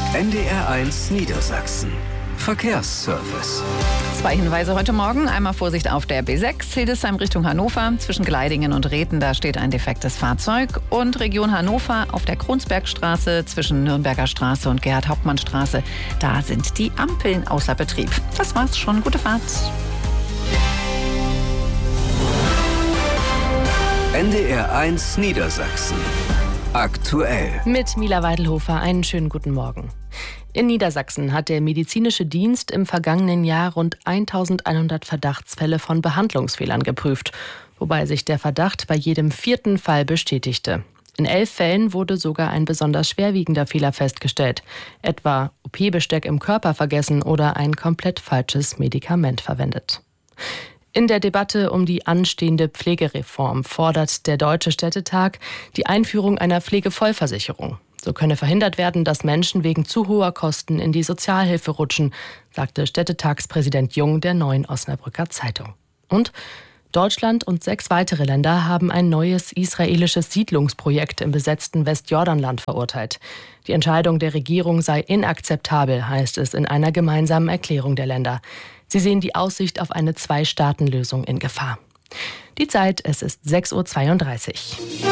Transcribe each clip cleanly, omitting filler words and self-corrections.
NDR1 Niedersachsen. Verkehrsservice. 2 Hinweise heute Morgen. Einmal Vorsicht auf der B6, Hildesheim Richtung Hannover. Zwischen Gleidingen und Rhethen, da steht ein defektes Fahrzeug. Und Region Hannover auf der Kronsbergstraße zwischen Nürnberger Straße und Gerhard-Hauptmann-Straße. Da sind die Ampeln außer Betrieb. Das war's schon. Gute Fahrt. NDR1 Niedersachsen. Aktuell. Mit Mila Weidelhofer einen schönen guten Morgen. In Niedersachsen hat der medizinische Dienst im vergangenen Jahr rund 1100 Verdachtsfälle von Behandlungsfehlern geprüft, wobei sich der Verdacht bei jedem 4. Fall bestätigte. In 11 Fällen wurde sogar ein besonders schwerwiegender Fehler festgestellt, etwa OP-Besteck im Körper vergessen oder ein komplett falsches Medikament verwendet. In der Debatte um die anstehende Pflegereform fordert der Deutsche Städtetag die Einführung einer Pflegevollversicherung. So könne verhindert werden, dass Menschen wegen zu hoher Kosten in die Sozialhilfe rutschen, sagte Städtetagspräsident Jung der Neuen Osnabrücker Zeitung. Und Deutschland und 6 weitere Länder haben ein neues israelisches Siedlungsprojekt im besetzten Westjordanland verurteilt. Die Entscheidung der Regierung sei inakzeptabel, heißt es in einer gemeinsamen Erklärung der Länder. Sie sehen die Aussicht auf eine 2-Staaten-Lösung in Gefahr. Die Zeit, es ist 6:32 Uhr.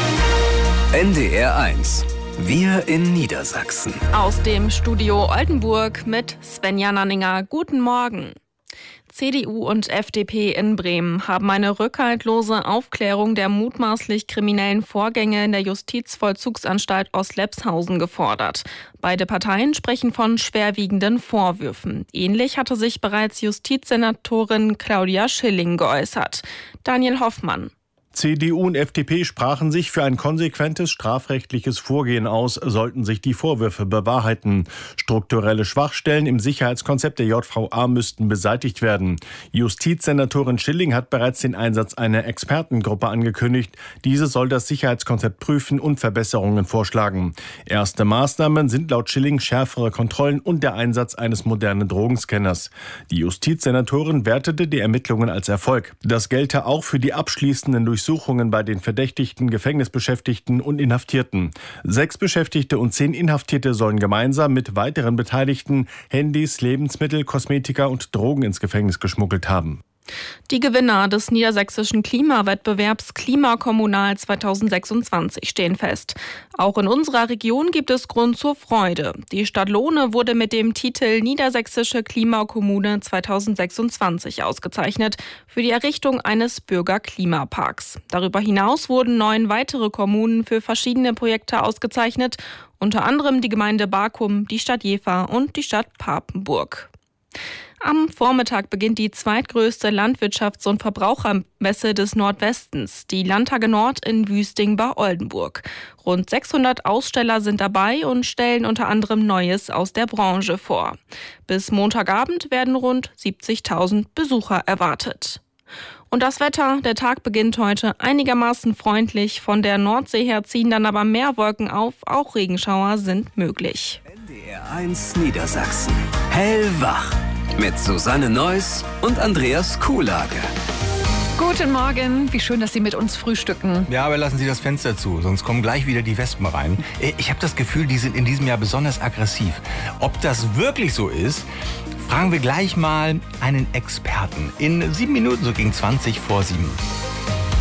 NDR1. Wir in Niedersachsen. Aus dem Studio Oldenburg mit Svenja Nanninger. Guten Morgen. CDU und FDP in Bremen haben eine rückhaltlose Aufklärung der mutmaßlich kriminellen Vorgänge in der Justizvollzugsanstalt Ostlepshausen gefordert. Beide Parteien sprechen von schwerwiegenden Vorwürfen. Ähnlich hatte sich bereits Justizsenatorin Claudia Schilling geäußert. Daniel Hoffmann. CDU und FDP sprachen sich für ein konsequentes strafrechtliches Vorgehen aus, sollten sich die Vorwürfe bewahrheiten. Strukturelle Schwachstellen im Sicherheitskonzept der JVA müssten beseitigt werden. Justizsenatorin Schilling hat bereits den Einsatz einer Expertengruppe angekündigt. Diese soll das Sicherheitskonzept prüfen und Verbesserungen vorschlagen. Erste Maßnahmen sind laut Schilling schärfere Kontrollen und der Einsatz eines modernen Drogenscanners. Die Justizsenatorin wertete die Ermittlungen als Erfolg. Das gelte auch für die abschließenden Durchsuchungen bei den Verdächtigten, Gefängnisbeschäftigten und Inhaftierten. 6 Beschäftigte und 10 Inhaftierte sollen gemeinsam mit weiteren Beteiligten Handys, Lebensmittel, Kosmetika und Drogen ins Gefängnis geschmuggelt haben. Die Gewinner des niedersächsischen Klimawettbewerbs Klimakommunal 2026 stehen fest. Auch in unserer Region gibt es Grund zur Freude. Die Stadt Lohne wurde mit dem Titel Niedersächsische Klimakommune 2026 ausgezeichnet für die Errichtung eines Bürgerklimaparks. Darüber hinaus wurden 9 weitere Kommunen für verschiedene Projekte ausgezeichnet, unter anderem die Gemeinde Barkum, die Stadt Jever und die Stadt Papenburg. Am Vormittag beginnt die zweitgrößte Landwirtschafts- und Verbrauchermesse des Nordwestens, die Landtage Nord in Wüsting bei Oldenburg. Rund 600 Aussteller sind dabei und stellen unter anderem Neues aus der Branche vor. Bis Montagabend werden rund 70.000 Besucher erwartet. Und das Wetter, der Tag beginnt heute einigermaßen freundlich. Von der Nordsee her ziehen dann aber mehr Wolken auf, auch Regenschauer sind möglich. NDR1 Niedersachsen. Hellwach. Mit Susanne Neuss und Andreas Kuhlage. Guten Morgen. Wie schön, dass Sie mit uns frühstücken. Ja, aber lassen Sie das Fenster zu, sonst kommen gleich wieder die Wespen rein. Ich habe das Gefühl, die sind in diesem Jahr besonders aggressiv. Ob das wirklich so ist, fragen wir gleich mal einen Experten. In 7 Minuten, so gegen 20 vor 7.